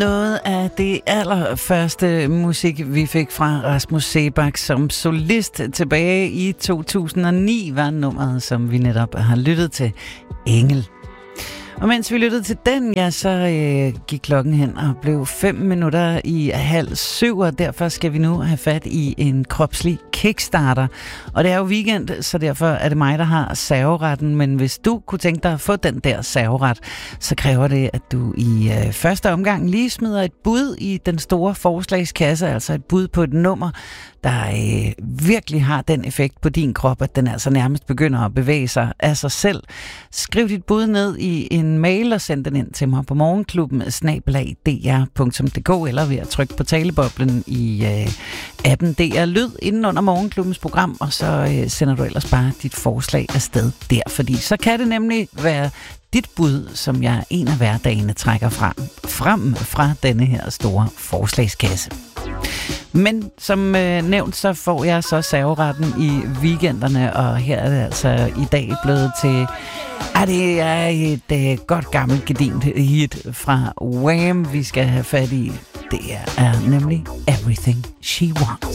Noget af det allerførste musik, vi fik fra Rasmus Seebach som solist tilbage i 2009, var nummeret, som vi netop har lyttet til, Engel. Og mens vi lyttede til den, ja, så gik klokken hen og blev 6:05, og derfor skal vi nu have fat i en kropslig kickstarter. Og det er jo weekend, så derfor er det mig, der har serveretten, men hvis du kunne tænke dig at få den der serveret, så kræver det, at du i første omgang lige smider et bud i den store forslagskasse, altså et bud på et nummer, der virkelig har den effekt på din krop, at den altså nærmest begynder at bevæge sig af sig selv. Skriv dit bud ned i en mail og send den ind til mig på morgenklubben@dr.dk eller ved at trykke på taleboblen i appen DR Lyd inden under Morgenklubbens program, og så sender du ellers bare dit forslag afsted der, fordi så kan det nemlig være dit bud, som jeg en af hverdagene trækker frem fra denne her store forslagskasse. Men som nævnt, så får jeg så serveretten i weekenderne, og her er det altså i dag blevet til... det er et godt gammelt gedint hit fra Wham, vi skal have fat i. Det er nemlig Everything She Wants.